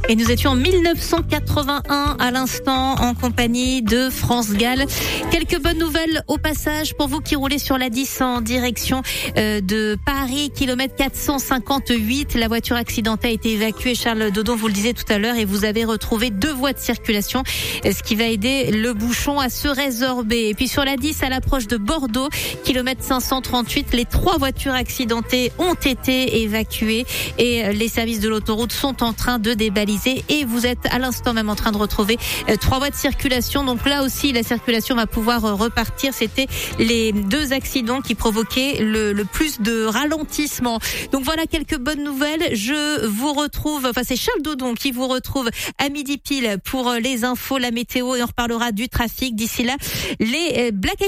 Et nous étions en 1981 à l'instant en compagnie de France Gall. Quelques bonnes nouvelles au passage pour vous qui roulez sur la 10 en direction de Paris, kilomètre 458. La voiture accidentée a été évacuée. Charles Dodon vous le disait tout à l'heure et vous avez retrouvé 2 voies de circulation, ce qui va aider le bouchon à se résorber. Et puis sur la 10 à l'approche de Bordeaux, kilomètre 538, les 3 voitures accidentées ont été évacuées et les services de l'autoroute sont en train de débaliser et vous êtes à l'instant même en train de retrouver 3 voies de circulation. Donc là aussi, la circulation va pouvoir repartir. C'était les 2 accidents qui provoquaient le plus de ralentissement. Donc voilà quelques bonnes nouvelles. Je vous retrouve, c'est Charles Dodon qui vous retrouve à midi pile pour les infos, la météo et on reparlera du trafic. D'ici là, les Black